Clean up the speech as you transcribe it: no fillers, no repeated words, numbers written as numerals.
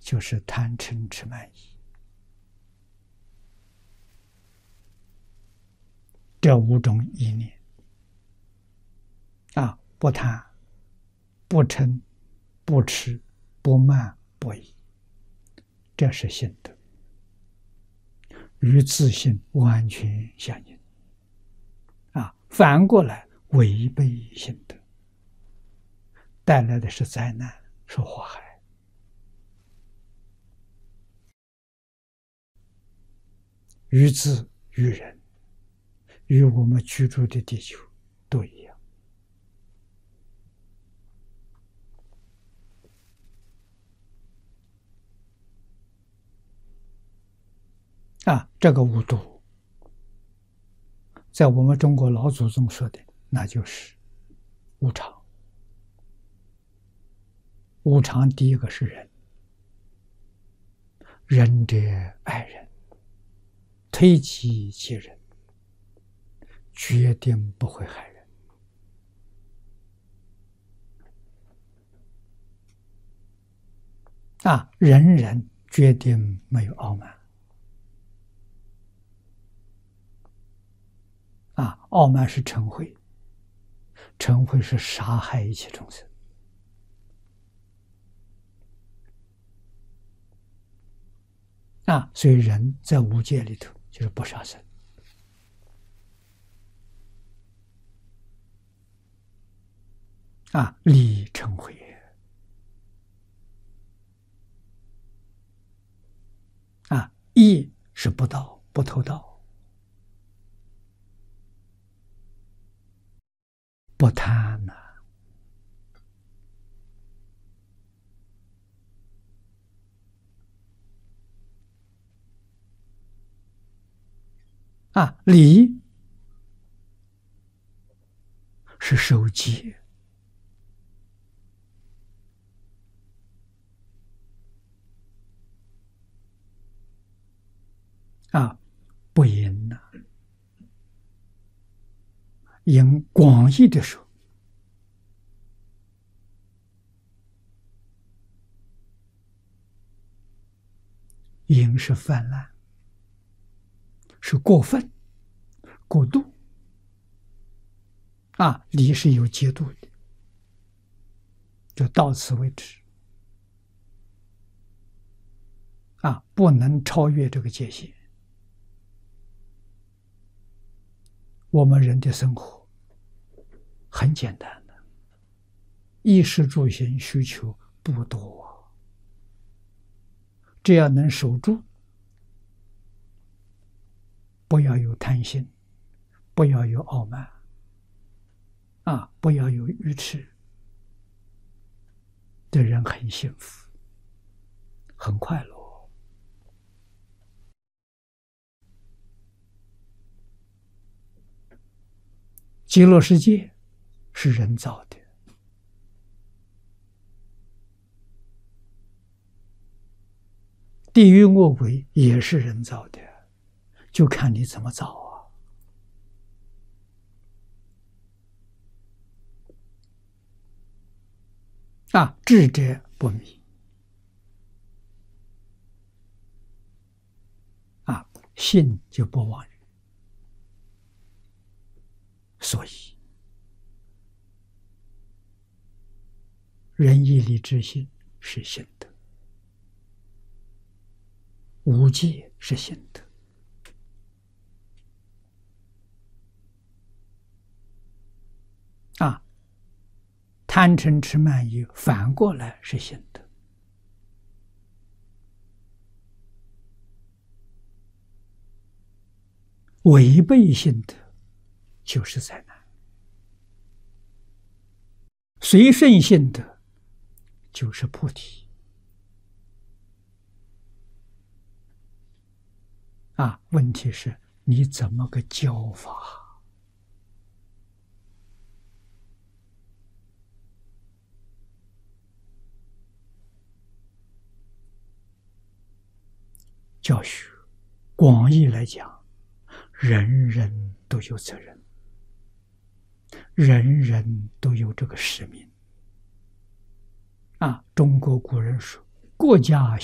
就是贪嗔痴慢疑这五种意念啊，不贪、不嗔、不痴、不慢、不疑，这是心得，与自性完全相应啊。反过来违背心得，带来的是灾难，是祸害。于自于人，与我们居住的地球都一样啊。这个五毒，在我们中国老祖宗说的，那就是无常。无常第一个是人，仁者爱人，推己及人，决定不会害人啊。人人决定没有傲慢啊，傲慢是嗔恚，嗔恚是杀害一切众生啊。所以人在五戒里头就是不杀生啊，利嗔恚啊，义是不盗不偷盗，不贪呐啊，礼是守戒啊，不淫呐。因广义的说，淫是泛滥，是过分、过度啊。礼是有节度的，就到此为止啊，不能超越这个界限。我们人的生活很简单的，衣食住行需求不多，只要能守住，不要有贪心，不要有傲慢啊，不要有愚痴的人，很幸福，很快乐。极乐世界是人造的，地狱恶鬼也是人造的，就看你怎么造啊！智者不迷啊，信就不妄语。所以仁义礼智信是心得，无戒是心得啊，贪嗔痴慢疑反过来是心得，违背心得就是灾难，随顺性德就是菩提啊。问题是你怎么个教法？教学广义来讲，人人都有责任，人人都有这个使命啊。中国古人说，国家